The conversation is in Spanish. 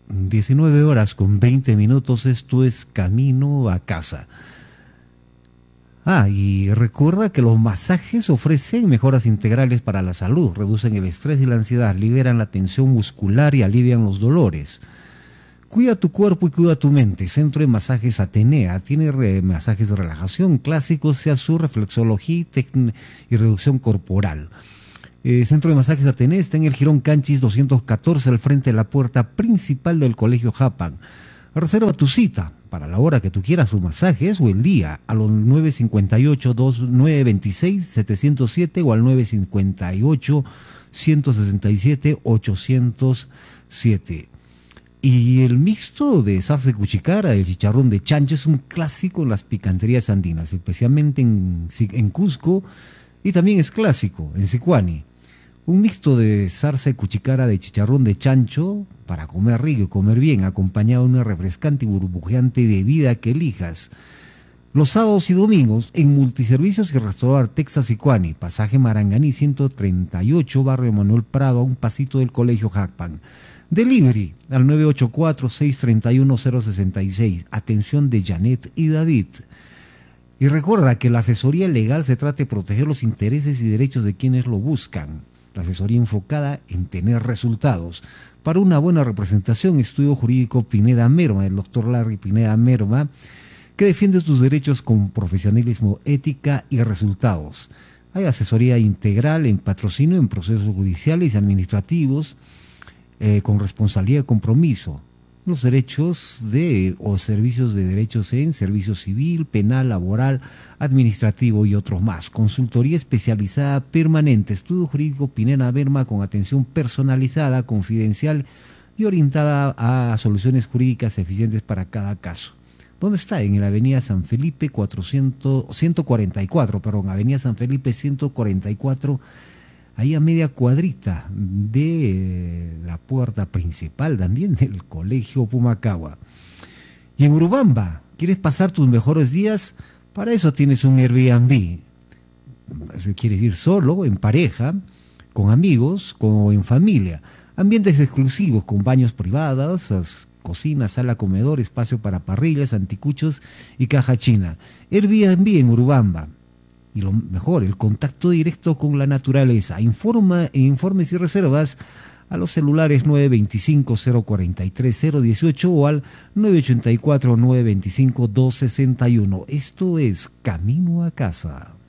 19 horas con 20 minutos, esto es Camino a Casa. Y recuerda que los masajes ofrecen mejoras integrales para la salud, reducen el estrés y la ansiedad, liberan la tensión muscular y alivian los dolores. Cuida tu cuerpo y cuida tu mente. Centro de Masajes Atenea tiene masajes de relajación clásicos, sea su reflexología y reducción corporal. Centro de Masajes Atenea está en el Jirón Canchis 214, al frente de la puerta principal del Colegio Japan. Reserva tu cita para la hora que tú quieras sus masajes o el día a los 958-926-707 o al 958-167-807. Y el mixto de salsa de cuchicara, el chicharrón de chancho, es un clásico en las picanterías andinas, especialmente en Cusco, y también es clásico en Sicuani. Un mixto de salsa de cuchicara de chicharrón de chancho para comer rico y comer bien, acompañado de una refrescante y burbujeante bebida que elijas. Los sábados y domingos en Multiservicios y Restaurante Texas Sicuani, pasaje Maranganí 138, barrio Manuel Prado, a un pasito del Colegio Japan. Delivery al 984-631-066. Atención de Janet y David. Y recuerda que la asesoría legal se trata de proteger los intereses y derechos de quienes lo buscan. La asesoría enfocada en tener resultados. Para una buena representación, Estudio Jurídico Pineda Merma, el doctor Larry Pineda Merma, que defiende tus derechos con profesionalismo, ética y resultados. Hay asesoría integral en patrocinio, en procesos judiciales y administrativos, con responsabilidad y compromiso. Los derechos o servicios de derechos en servicio civil, penal, laboral, administrativo y otros más. Consultoría especializada permanente. Estudio Jurídico Pineda Merma con atención personalizada, confidencial y orientada a soluciones jurídicas eficientes para cada caso. ¿Dónde está? En la avenida San Felipe 144, avenida San Felipe 144, ahí a media cuadrita de la puerta principal también del Colegio Pumacahua. Y en Urubamba, ¿quieres pasar tus mejores días? Para eso tienes un Airbnb. Si quieres ir solo, en pareja, con amigos, o en familia. Ambientes exclusivos con baños privados, cocina, sala, comedor, espacio para parrillas, anticuchos y caja china. Airbnb en Urubamba. Y lo mejor, el contacto directo con la naturaleza. Informes y reservas a los celulares 925-043-018 o al 984-925-261. Esto es Camino a Casa.